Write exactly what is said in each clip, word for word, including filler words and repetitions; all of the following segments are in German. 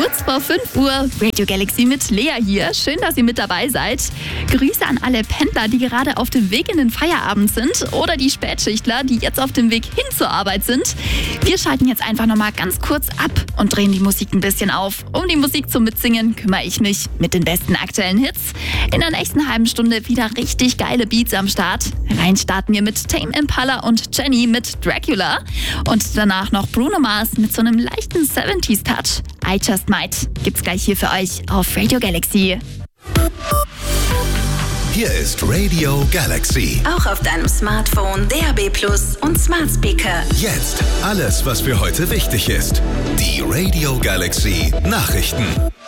Kurz vor fünf Uhr, Radio Galaxy mit Lea hier. Schön, dass ihr mit dabei seid. Grüße an alle Pendler, die gerade auf dem Weg in den Feierabend sind oder die Spätschichtler, die jetzt auf dem Weg hin zur Arbeit sind. Wir schalten jetzt einfach nochmal ganz kurz ab und drehen die Musik ein bisschen auf. Um die Musik zum Mitsingen kümmere ich mich mit den besten aktuellen Hits. In der nächsten halben Stunde wieder richtig geile Beats am Start. Rein starten wir mit Tame Impala und Jenny mit Dracula. Und danach noch Bruno Mars mit so einem leichten siebziger-Touch. I Just Might gibt's gleich hier für euch auf Radio Galaxy. Hier ist Radio Galaxy. Auch auf deinem Smartphone, D A B Plus und Smart Speaker. Jetzt alles, was für heute wichtig ist. Die Radio Galaxy Nachrichten.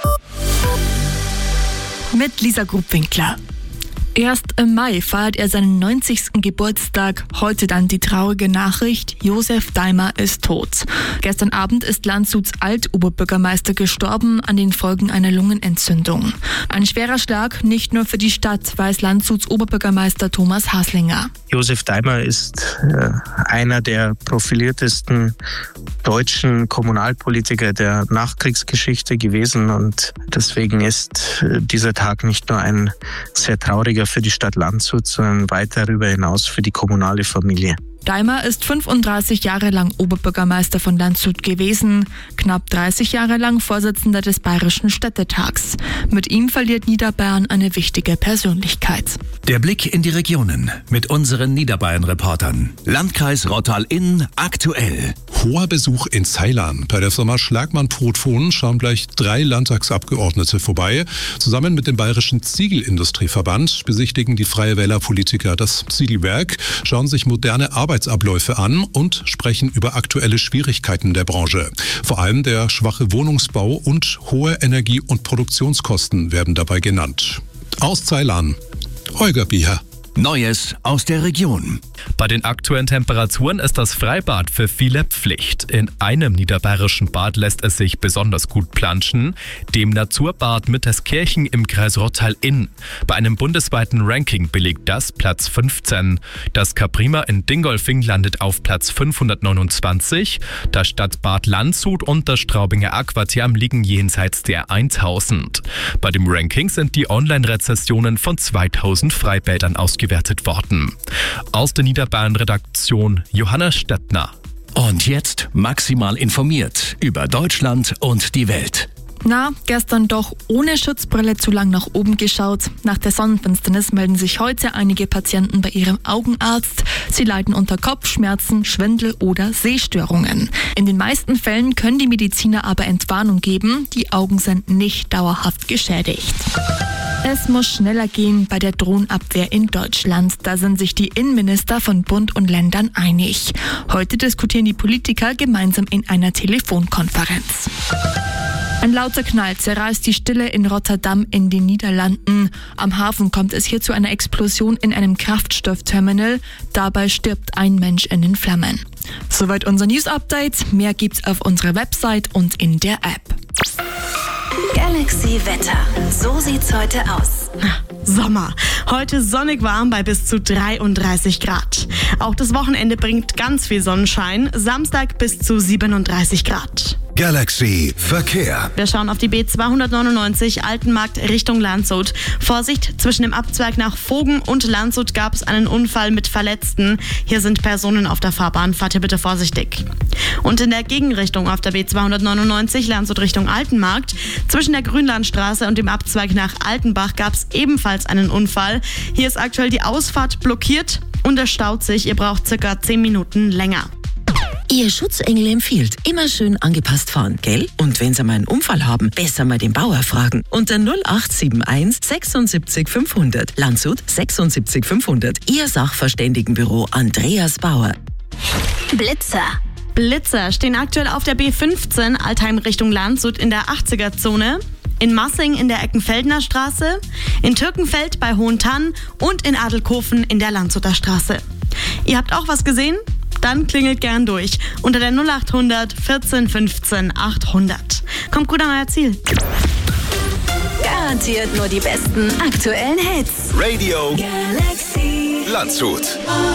Mit Lisa Grubwinkler. Erst im Mai feiert er seinen neunzigsten Geburtstag. Heute dann die traurige Nachricht, Josef Daimer ist tot. Gestern Abend ist Landshuts Altoberbürgermeister gestorben an den Folgen einer Lungenentzündung. Ein schwerer Schlag, nicht nur für die Stadt, weiß Landshuts Oberbürgermeister Thomas Haslinger. Josef Daimer ist äh, einer der profiliertesten deutschen Kommunalpolitiker der Nachkriegsgeschichte gewesen und deswegen ist äh, dieser Tag nicht nur ein sehr trauriger für die Stadt Landshut, sondern weit darüber hinaus für die kommunale Familie. Daimer ist fünfunddreißig Jahre lang Oberbürgermeister von Landshut gewesen, knapp dreißig Jahre lang Vorsitzender des Bayerischen Städtetags. Mit ihm verliert Niederbayern eine wichtige Persönlichkeit. Der Blick in die Regionen mit unseren Niederbayern-Reportern. Landkreis Rottal-Inn aktuell. Hoher Besuch in Ceylon. Bei der Firma Schlagmann-Prothon schauen gleich drei Landtagsabgeordnete vorbei. Zusammen mit dem Bayerischen Ziegelindustrieverband besichtigen die Freie Wähler-Politiker das Ziegelwerk, schauen sich moderne Arbeitsabläufe an und sprechen über aktuelle Schwierigkeiten der Branche. Vor allem der schwache Wohnungsbau und hohe Energie- und Produktionskosten werden dabei genannt. Aus Ceylon, Holger Bieher. Neues aus der Region. Bei den aktuellen Temperaturen ist das Freibad für viele Pflicht. In einem niederbayerischen Bad lässt es sich besonders gut planschen, dem Naturbad Mitterskirchen im Kreis Rottal-Inn. Bei einem bundesweiten Ranking belegt das Platz fünfzehn. Das Caprima in Dingolfing landet auf Platz fünfhundertneunundzwanzig. Das Stadtbad Landshut und das Straubinger Aquatherm liegen jenseits der tausend. Bei dem Ranking sind die Online-Rezessionen von zweitausend Freibädern ausgewertet worden. Aus der Niederbayern-Redaktion Johanna Stettner. Und jetzt maximal informiert über Deutschland und die Welt. Na, gestern doch ohne Schutzbrille zu lang nach oben geschaut. Nach der Sonnenfinsternis melden sich heute einige Patienten bei ihrem Augenarzt. Sie leiden unter Kopfschmerzen, Schwindel oder Sehstörungen. In den meisten Fällen können die Mediziner aber Entwarnung geben. Die Augen sind nicht dauerhaft geschädigt. Es muss schneller gehen bei der Drohnenabwehr in Deutschland. Da sind sich die Innenminister von Bund und Ländern einig. Heute diskutieren die Politiker gemeinsam in einer Telefonkonferenz. Ein lauter Knall zerreißt die Stille in Rotterdam in den Niederlanden. Am Hafen kommt es hier zu einer Explosion in einem Kraftstoffterminal. Dabei stirbt ein Mensch in den Flammen. Soweit unser News-Update. Mehr gibt's auf unserer Website und in der App. Galaxy Wetter. So sieht's heute aus. Sommer. Heute sonnig warm bei bis zu dreiunddreißig Grad. Auch das Wochenende bringt ganz viel Sonnenschein. Samstag bis zu siebenunddreißig Grad. Galaxy Verkehr. Wir schauen auf die B zweihundertneunundneunzig Altenmarkt Richtung Landshut. Vorsicht, zwischen dem Abzweig nach Vogen und Landshut gab es einen Unfall mit Verletzten. Hier sind Personen auf der Fahrbahn. Fahrt ihr bitte vorsichtig. Und in der Gegenrichtung auf der B zweihundertneunundneunzig Landshut Richtung Altenmarkt. Zwischen der Grünlandstraße und dem Abzweig nach Altenbach gab es ebenfalls einen Unfall. Hier ist aktuell die Ausfahrt blockiert und es staut sich. Ihr braucht circa zehn Minuten länger. Ihr Schutzengel empfiehlt, immer schön angepasst fahren, gell? Und wenn Sie mal einen Unfall haben, besser mal den Bauer fragen. Unter null acht sieben eins sechsundsiebzig fünfhundert. Landshut sechsundsiebzig fünfhundert. Ihr Sachverständigenbüro Andreas Bauer. Blitzer. Blitzer stehen aktuell auf der B fünfzehn Altheim Richtung Landshut in der achtziger-Zone. In Massing in der Eckenfeldner Straße, in Türkenfeld bei Hohentann und in Adelkofen in der Landshuter Straße. Ihr habt auch was gesehen? Dann klingelt gern durch unter der null achthundert vierzehn fünfzehn achthundert. Kommt gut an euer Ziel. Garantiert nur die besten aktuellen Hits. Radio Galaxy Landshut.